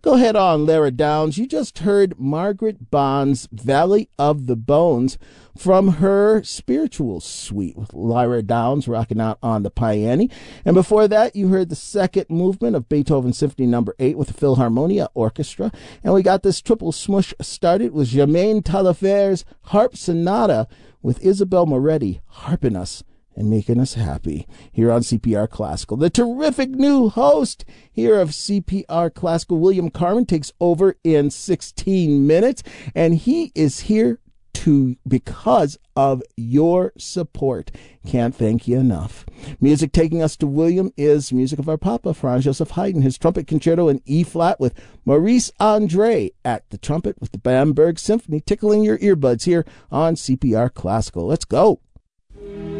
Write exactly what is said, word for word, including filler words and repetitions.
Go ahead on, Lara Downs. You just heard Margaret Bond's Valley of the Bones from her spiritual suite with Lyra Downs rocking out on the piano. And before that, you heard the second movement of Beethoven Symphony Number eight with the Philharmonia Orchestra. And we got this triple smush started with Germaine Taillefer's Harp Sonata with Isabel Moretti harping us and making us happy here on C P R Classical. The terrific new host here of C P R Classical, William Carmen, takes over in sixteen minutes, and he is here to because of your support. Can't thank you enough. Music taking us to William is music of our Papa, Franz Joseph Haydn, his trumpet concerto in E-flat with Maurice Andre at the trumpet with the Bamberg Symphony, tickling your earbuds here on C P R Classical. Let's go.